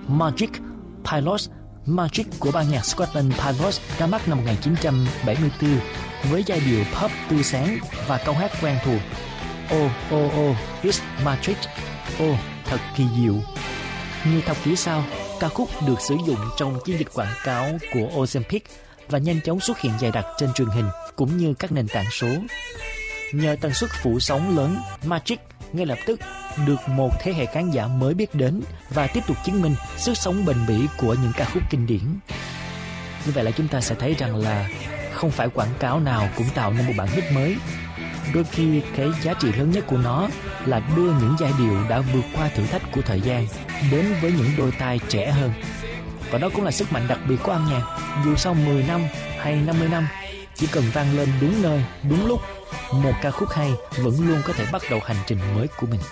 Magic Pilots. Magic của ban nhạc Scotland Pilots ra mắt năm 1974 với giai điệu pop tươi sáng và câu hát quen thuộc Oh, oh, oh, it's magic. Oh, thật kỳ diệu. Nhiều thập kỷ sau, ca khúc được sử dụng trong chiến dịch quảng cáo của Ozempic và nhanh chóng xuất hiện dày đặc trên truyền hình cũng như các nền tảng số. Nhờ tần suất phủ sóng lớn, Magic ngay lập tức được một thế hệ khán giả mới biết đến và tiếp tục chứng minh sức sống bền bỉ của những ca khúc kinh điển. Như vậy là chúng ta sẽ thấy rằng là không phải quảng cáo nào cũng tạo nên một bản hit mới. Đôi khi cái giá trị lớn nhất của nó là đưa những giai điệu đã vượt qua thử thách của thời gian đến với những đôi tai trẻ hơn. Và đó cũng là sức mạnh đặc biệt của âm nhạc. Dù sau 10 năm hay 50 năm, chỉ cần vang lên đúng nơi, đúng lúc, một ca khúc hay vẫn luôn có thể bắt đầu hành trình mới của mình.